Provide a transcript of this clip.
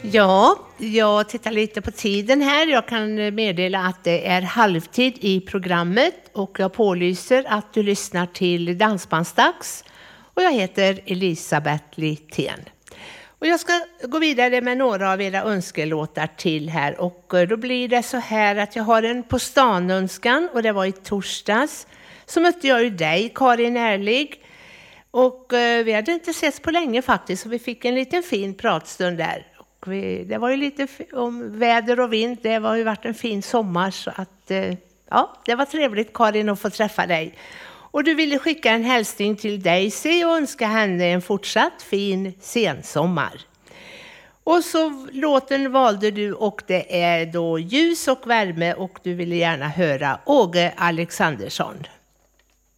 Ja, jag tittar lite på tiden här. Jag kan meddela att det är halvtid i programmet och jag pålyser att du lyssnar till Dansbandsdags. Och jag heter Elisabeth Littén. Och jag ska gå vidare med några av era önskelåtar till här. Och då blir det så här att jag har en på stan-önskan och det var i torsdags. Så mötte jag ju dig, Karin Erlig. Och vi hade inte setts på länge faktiskt, så vi fick en liten fin pratstund där. Och det var ju lite om väder och vind, det har ju varit en fin sommar, så att ja, det var trevligt Karin att få träffa dig. Och du ville skicka en hälsning till Daisy och önska henne en fortsatt fin sensommar. Och så låten valde du och det är då Ljus och värme och du ville gärna höra Åge Alexandersson.